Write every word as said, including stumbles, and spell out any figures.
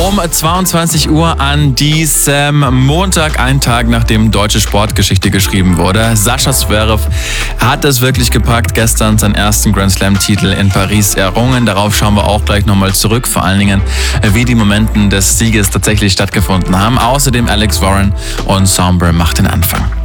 Um zweiundzwanzig Uhr an diesem Montag, einen Tag nachdem deutsche Sportgeschichte geschrieben wurde. Sascha Zverev hat es wirklich gepackt, gestern seinen ersten Grand Slam-Titel in Paris errungen. Darauf schauen wir auch gleich nochmal zurück, vor allen Dingen, wie die Momente des Sieges tatsächlich stattgefunden haben. Außerdem Alex Warren und Sombra macht den Anfang.